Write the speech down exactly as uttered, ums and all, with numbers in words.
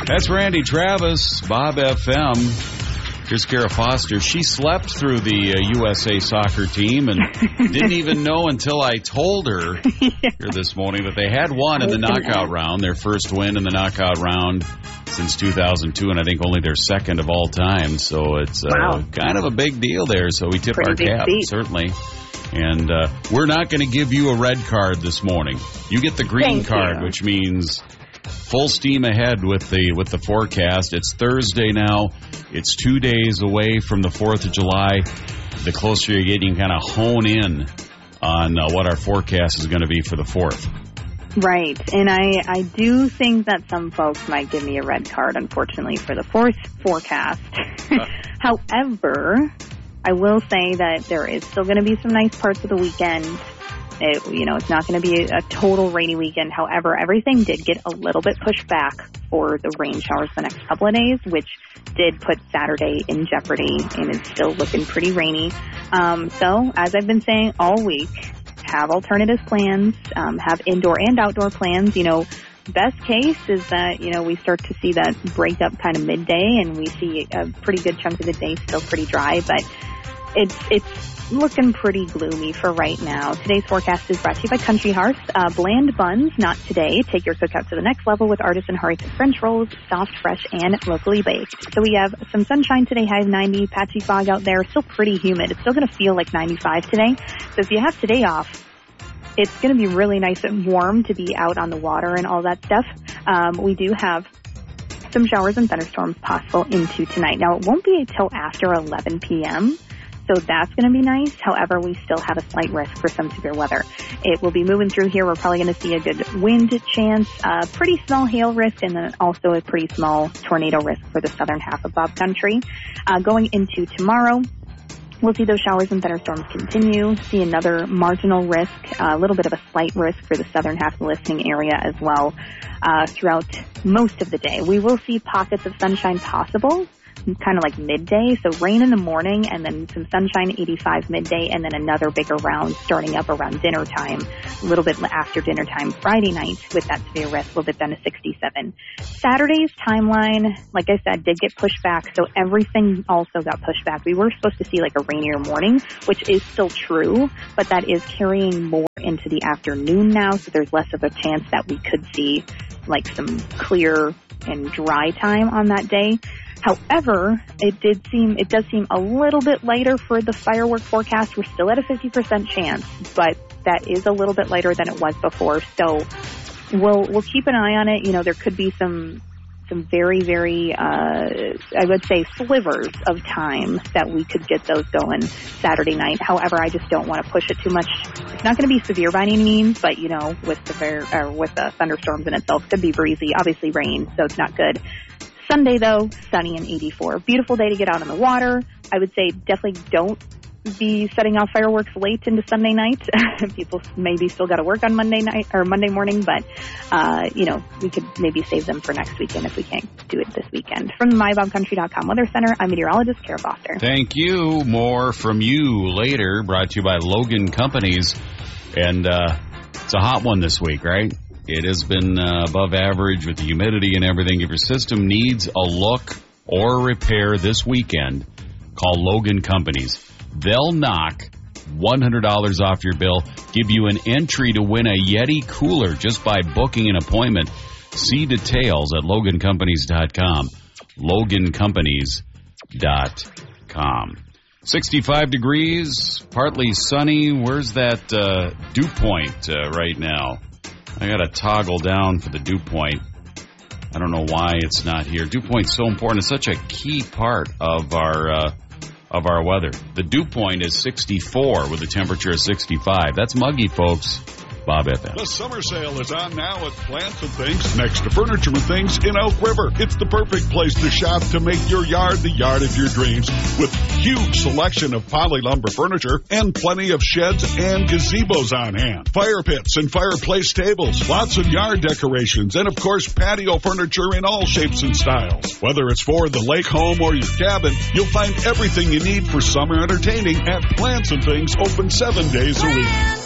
That's Randy Travis, Bob F M. Here's Kara Foster. She slept through the uh, U S A soccer team and didn't even know until I told her yeah. here this morning that they had won in the knockout round, their first win in the knockout round since two thousand two, and I think only their second of all time. So it's uh, wow. kind of a big deal there. So we tip Pretty our cap, seat. certainly. And uh, we're not going to give you a red card this morning. You get the green Thank card, you. which means full steam ahead with the with the forecast. It's Thursday now. It's two days away from the fourth of July. The closer you're getting, you kind of hone in on uh, what our forecast is going to be for the fourth. Right. And I, I do think that some folks might give me a red card, unfortunately, for the fourth forecast. Uh. However, I will say that there is still going to be some nice parts of the weekend. It, you know, it's not going to be a, a total rainy weekend. However, everything did get a little bit pushed back for the rain showers the next couple of days, which did put Saturday in jeopardy and is still looking pretty rainy. Um, so, as I've been saying all week, have alternative plans, um, have indoor and outdoor plans. You know, best case is that, you know, we start to see that break up kind of midday and we see a pretty good chunk of the day still pretty dry, but it's, it's, looking pretty gloomy for right now. Today's forecast is brought to you by Country Hearth. Uh, bland buns, not today. Take your cookout to the next level with Artisan Hearth French rolls, soft, fresh, and locally baked. So we have some sunshine today, high of ninety, patchy fog out there, still pretty humid. It's still going to feel like ninety-five today. So if you have today off, it's going to be really nice and warm to be out on the water and all that stuff. Um, we do have some showers and thunderstorms possible into tonight. Now, it won't be until after eleven p.m., so that's going to be nice. However, we still have a slight risk for some severe weather. It will be moving through here. We're probably going to see a good wind chance, a pretty small hail risk, and then also a pretty small tornado risk for the southern half of Bob Country. Uh, going into tomorrow, we'll see those showers and thunderstorms continue, see another marginal risk, a little bit of a slight risk for the southern half of the listening area as well uh, throughout most of the day. We will see pockets of sunshine possible, kind of like midday, so rain in the morning and then some sunshine, eighty-five midday, and then another bigger round starting up around dinner time, a little bit after dinner time Friday night with that severe risk, a little bit down to sixty-seven. Saturday's timeline, like I said, did get pushed back, so everything also got pushed back. We were supposed to see like a rainier morning, which is still true, but that is carrying more into the afternoon now, so there's less of a chance that we could see like some clear and dry time on that day. However, it did seem, it does seem a little bit lighter for the firework forecast. We're still at a fifty percent chance, but that is a little bit lighter than it was before. So we'll, we'll keep an eye on it. You know, there could be some, some very, very, uh, I would say slivers of time that we could get those going Saturday night. However, I just don't want to push it too much. It's not going to be severe by any means, but you know, with the fair, or with the thunderstorms in itself, could be breezy, obviously rain, so it's not good. Sunday, though, sunny and eighty-four. Beautiful day to get out on the water. I would say definitely don't be setting off fireworks late into Sunday night. People maybe still got to work on Monday night or Monday morning, but, uh, you know, we could maybe save them for next weekend if we can't do it this weekend. From the my bob country dot com Weather Center, I'm meteorologist Kara Foster. Thank you. More from you later, brought to you by Logan Companies. And uh, it's a hot one this week, right? It has been uh, above average with the humidity and everything. If your system needs a look or repair this weekend, call Logan Companies. They'll knock one hundred dollars off your bill, give you an entry to win a Yeti cooler just by booking an appointment. See details at logan companies dot com. logan companies dot com. sixty-five degrees, partly sunny. Where's that uh, dew point uh, right now? I got to toggle down for the dew point. I don't know why it's not here. Dew point's so important. It's such a key part of our uh, of our weather. The dew point is sixty-four with a temperature of sixty-five. That's muggy, folks. Bob F M. The summer sale is on now at Plants and Things next to Furniture and Things in Elk River. It's the perfect place to shop to make your yard the yard of your dreams with huge selection of poly lumber furniture and plenty of sheds and gazebos on hand. Fire pits and fireplace tables, lots of yard decorations, and of course patio furniture in all shapes and styles. Whether it's for the lake home or your cabin, you'll find everything you need for summer entertaining at Plants and Things, open seven days a week.